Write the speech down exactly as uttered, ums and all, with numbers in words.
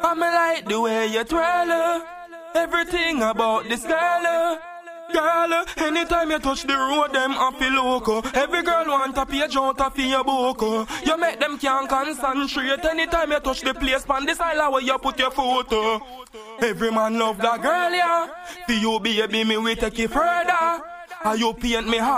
I'm like the way you twirl her. Everything about this girl. uh. Girl, uh, anytime you touch the road, them I feel loco. Every girl want a page out of your book. uh. You make them can't concentrate. Anytime you touch the place, pan this island where you put your foot. uh. Every man love that girl, yeah. For you, baby, me we take it further. And you paint me heart.